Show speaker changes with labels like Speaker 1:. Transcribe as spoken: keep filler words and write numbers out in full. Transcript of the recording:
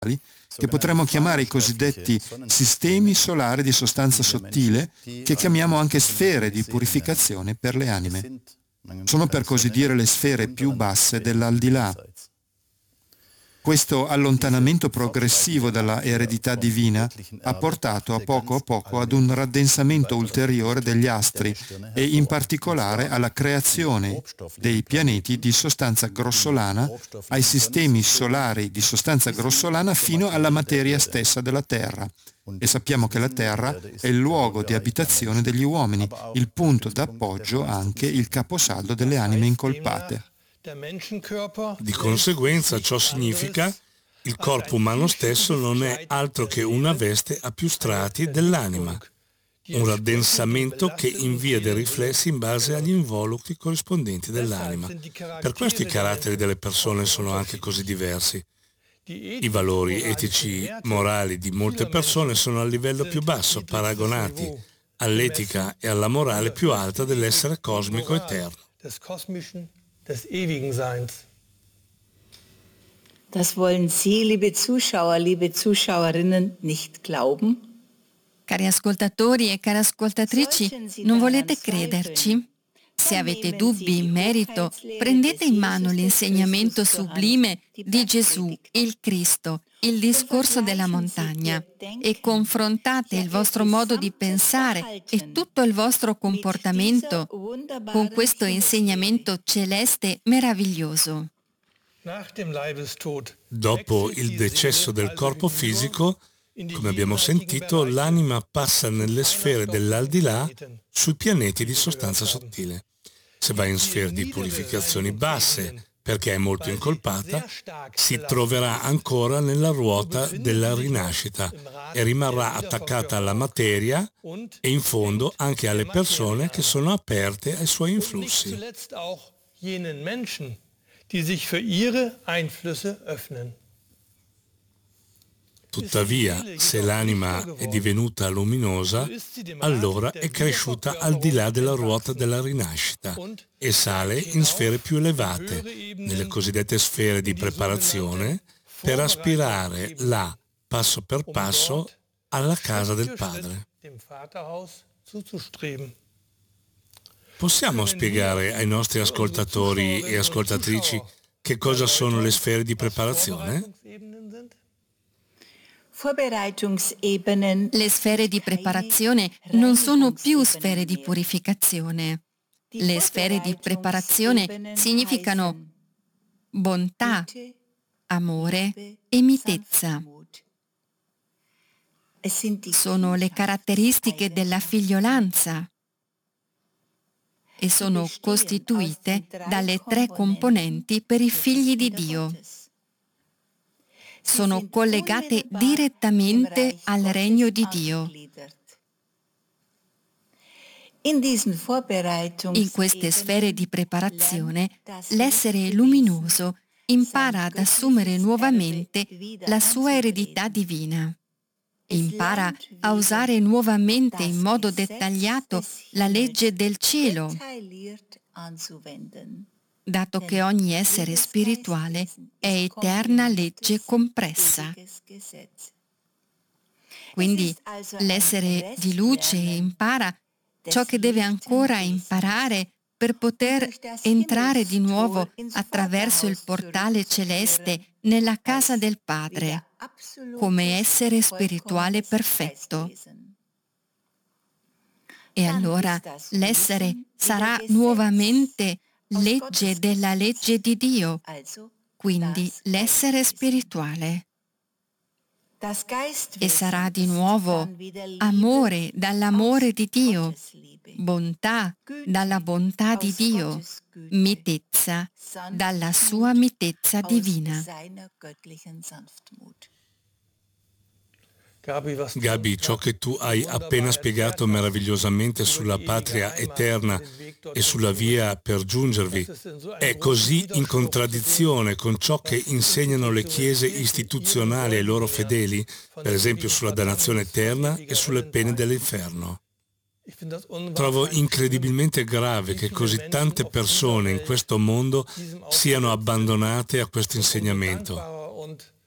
Speaker 1: che potremmo chiamare i cosiddetti sistemi solari di sostanza sottile, che chiamiamo anche sfere di purificazione per le anime. Sono per così dire le sfere più basse dell'aldilà. Questo allontanamento progressivo dalla eredità divina ha portato a poco a poco ad un raddensamento ulteriore degli astri e in particolare alla creazione dei pianeti di sostanza grossolana, ai sistemi solari di sostanza grossolana fino alla materia stessa della Terra. E sappiamo che la Terra è il luogo di abitazione degli uomini, il punto d'appoggio, anche il caposaldo delle anime incolpate.
Speaker 2: Di conseguenza ciò significa il corpo umano stesso non è altro che una veste a più strati dell'anima, un raddensamento che invia dei riflessi in base agli involucri corrispondenti dell'anima. Per questo i caratteri delle persone sono anche così diversi. I valori etici morali di molte persone sono al livello più basso, paragonati all'etica e alla morale più alta dell'essere cosmico eterno.
Speaker 3: Des ewigen Seins. Das wollen Sie, liebe Zuschauer, liebe Zuschauerinnen, nicht glauben?
Speaker 4: Cari ascoltatori e cari ascoltatrici, non volete crederci? Se avete dubbi in merito, prendete in mano l'insegnamento sublime di Gesù, il Cristo, il discorso della montagna, e confrontate il vostro modo di pensare e tutto il vostro comportamento con questo insegnamento celeste meraviglioso.
Speaker 2: Dopo il decesso del corpo fisico, come abbiamo sentito, l'anima passa nelle sfere dell'aldilà sui pianeti di sostanza sottile. Se va in sfere di purificazioni basse, perché è molto incolpata, si troverà ancora nella ruota della rinascita e rimarrà attaccata alla materia e in fondo anche alle persone che sono aperte ai suoi influssi. Tuttavia, se l'anima è divenuta luminosa, allora è cresciuta al di là della ruota della rinascita e sale in sfere più elevate, nelle cosiddette sfere di preparazione, per aspirare là, passo per passo, alla casa del Padre. Possiamo spiegare ai nostri ascoltatori e ascoltatrici che cosa sono le sfere di preparazione?
Speaker 4: Le sfere di preparazione non sono più sfere di purificazione. Le sfere di preparazione significano bontà, amore e mitezza. Sono le caratteristiche della figliolanza e sono costituite dalle tre componenti per i figli di Dio. Sono collegate direttamente al regno di Dio. In queste sfere di preparazione, l'essere luminoso impara ad assumere nuovamente la sua eredità divina. Impara a usare nuovamente in modo dettagliato la legge del cielo, dato che ogni essere spirituale è eterna legge compressa. Quindi l'essere di luce impara ciò che deve ancora imparare per poter entrare di nuovo attraverso il portale celeste nella casa del Padre, come essere spirituale perfetto. E allora l'essere sarà nuovamente legge della legge di Dio, quindi l'essere spirituale. E sarà di nuovo amore dall'amore di Dio, bontà dalla bontà di Dio, mitezza dalla sua mitezza divina.
Speaker 2: Gabi, ciò che tu hai appena spiegato meravigliosamente sulla patria eterna e sulla via per giungervi è così in contraddizione con ciò che insegnano le chiese istituzionali ai loro fedeli, per esempio sulla dannazione eterna e sulle pene dell'inferno. Trovo incredibilmente grave che così tante persone in questo mondo siano abbandonate a questo insegnamento.